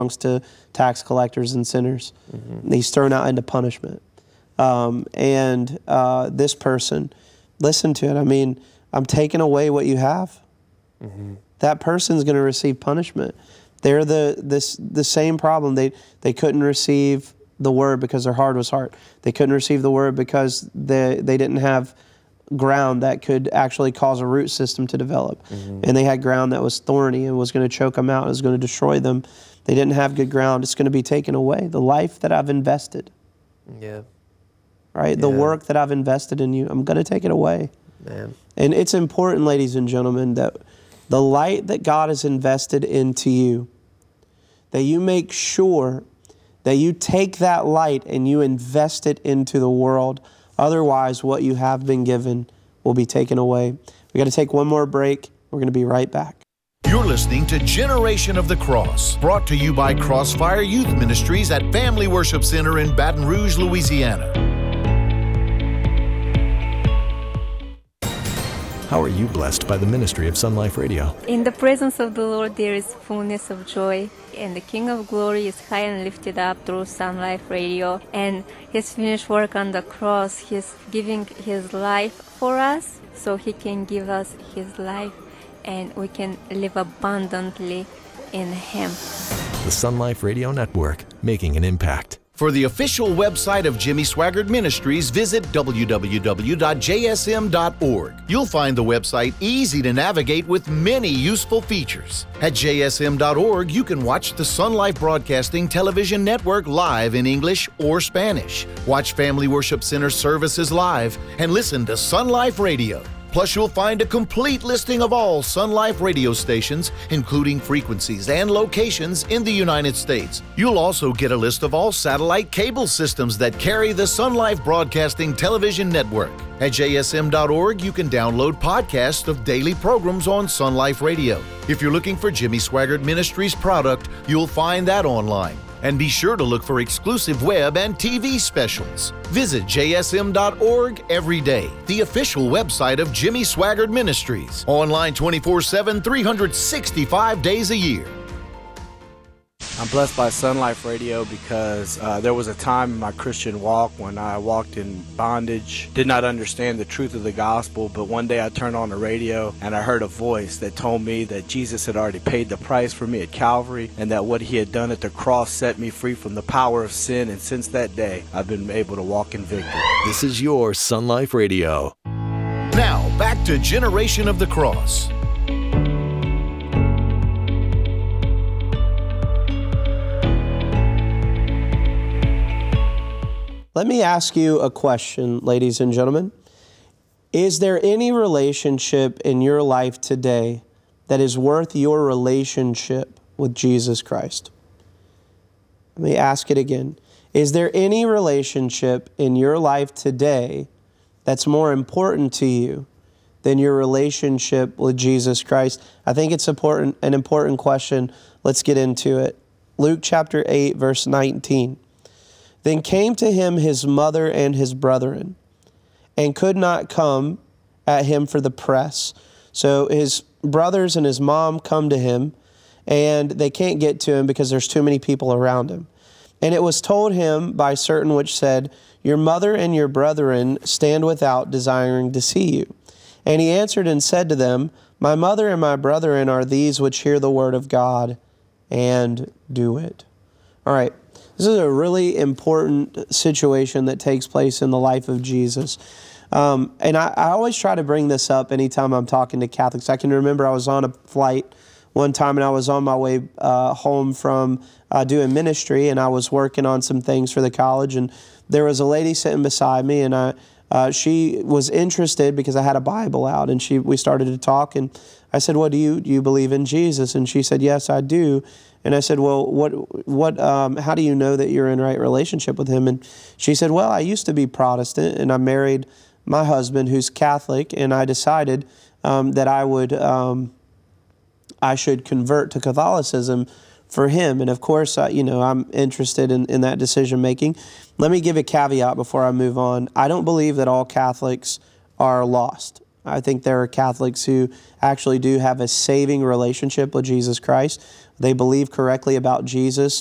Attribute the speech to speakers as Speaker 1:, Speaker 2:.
Speaker 1: belongs to tax collectors and sinners. Mm-hmm. He's thrown out into punishment. This person, listen to it. I mean, I'm taking away what you have. Mm-hmm. That person's going to receive punishment. They're the same problem. They couldn't receive the word because their heart was hard. They couldn't receive the word because they didn't have ground that could actually cause a root system to develop. Mm-hmm. And they had ground that was thorny and was going to choke them out. It was going to destroy them. They didn't have good ground. It's going to be taken away. The life that I've invested. Yeah. Right? Yeah. The work that I've invested in you, I'm going to take it away. Man. And it's important, ladies and gentlemen, that the light that God has invested into you, that you make sure that you take that light and you invest it into the world. Otherwise, what you have been given will be taken away. We got to take one more break. We're going to be right back.
Speaker 2: You're listening to Generation of the Cross, brought to you by Crossfire Youth Ministries at Family Worship Center in Baton Rouge, Louisiana.
Speaker 3: How are you blessed by the ministry of Sun Life Radio?
Speaker 4: In the presence of the Lord there is fullness of joy, and the King of Glory is high and lifted up through Sun Life Radio. And His finished work on the cross, He's giving His life for us so He can give us His life and we can live abundantly in Him.
Speaker 3: The Sun Life Radio Network, making an impact.
Speaker 2: For the official website of Jimmy Swaggart Ministries, visit www.jsm.org. You'll find the website easy to navigate with many useful features. At jsm.org, you can watch the Sun Life Broadcasting Television Network live in English or Spanish, watch Family Worship Center services live, and listen to Sun Life Radio. Plus, you'll find a complete listing of all Sun Life radio stations, including frequencies and locations in the United States. You'll also get a list of all satellite cable systems that carry the Sun Life Broadcasting Television Network. At jsm.org, you can download podcasts of daily programs on Sun Life Radio. If you're looking for Jimmy Swaggart Ministries product, you'll find that online. And be sure to look for exclusive web and TV specials. Visit jsm.org every day, the official website of Jimmy Swaggart Ministries. Online 24/7, 365 days a year.
Speaker 5: I'm blessed by Sun Life Radio because there was a time in my Christian walk when I walked in bondage, did not understand the truth of the gospel, but one day I turned on the radio and I heard a voice that told me that Jesus had already paid the price for me at Calvary and that what He had done at the cross set me free from the power of sin, and since that day I've been able to walk in victory.
Speaker 3: This is your Sun Life Radio.
Speaker 2: Now, back to Generation of the Cross.
Speaker 1: Let me ask you a question, ladies and gentlemen. Is there any relationship in your life today that is worth your relationship with Jesus Christ? Let me ask it again. Is there any relationship in your life today that's more important to you than your relationship with Jesus Christ? I think it's an important question. Let's get into it. Luke chapter 8, verse 19. Then came to him his mother and his brethren, and could not come at him for the press. So his brothers and his mom come to him, and they can't get to him because there's too many people around him. And it was told him by certain which said, Your mother and your brethren stand without, desiring to see you. And he answered and said to them, My mother and my brethren are these which hear the word of God and do it. All right. This is a really important situation that takes place in the life of Jesus. And I always try to bring this up anytime I'm talking to Catholics. I can remember I was on a flight one time and I was on my way home from doing ministry, and I was working on some things for the college, and there was a lady sitting beside me, and she was interested because I had a Bible out, and we started to talk, and I said, "Well, do you believe in Jesus?" And she said, "Yes, I do." And I said, "Well, how do you know that you're in right relationship with Him?" And she said, "Well, I used to be Protestant, and I married my husband who's Catholic, and I decided that I should convert to Catholicism for him. And of course, I'm interested in that decision making. Let me give a caveat before I move on. I don't believe that all Catholics are lost. I think there are Catholics who actually do have a saving relationship with Jesus Christ. They believe correctly about Jesus,